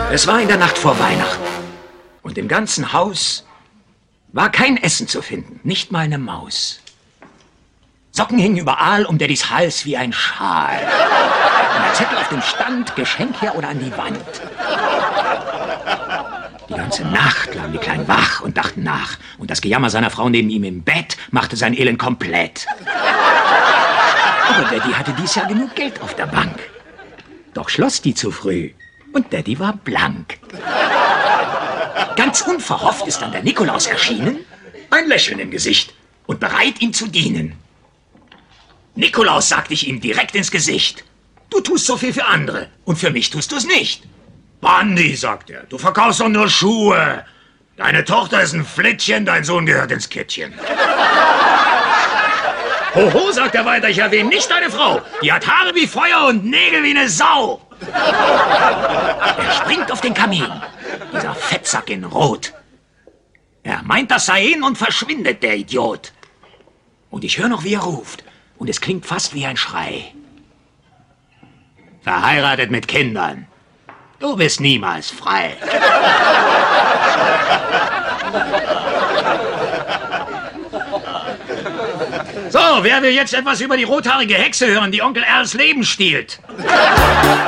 Es war in der Nacht vor Weihnachten. Und im ganzen Haus war kein Essen zu finden, nicht mal eine Maus. Socken hingen überall um Daddys Hals wie ein Schal. Und ein Zettel auf dem Stand, Geschenk her oder an die Wand. Die ganze Nacht lagen die Kleinen wach und dachten nach. Und das Gejammer seiner Frau neben ihm im Bett machte sein Elend komplett. Aber Daddy hatte dies Jahr genug Geld auf der Bank. Doch schloss die zu früh und Daddy war blank. Ganz unverhofft ist dann der Nikolaus erschienen, ein Lächeln im Gesicht und bereit, ihm zu dienen. Nikolaus, sagte ich ihm direkt ins Gesicht, du tust so viel für andere und für mich tust du es nicht. Bandi, sagt er, du verkaufst doch nur Schuhe. Deine Tochter ist ein Flittchen, dein Sohn gehört ins Kittchen. Hoho, sagt er weiter, ich erwähne nicht deine Frau. Die hat Haare wie Feuer und Nägel wie eine Sau. Er springt auf den Kamin, dieser Fettsack in Rot. Er meint, das sei ihn und verschwindet, der Idiot. Und ich höre noch, wie er ruft. Und es klingt fast wie ein Schrei. Verheiratet mit Kindern. Du bist niemals frei. So, wer will jetzt etwas über die rothaarige Hexe hören, die Onkel Als Leben stiehlt?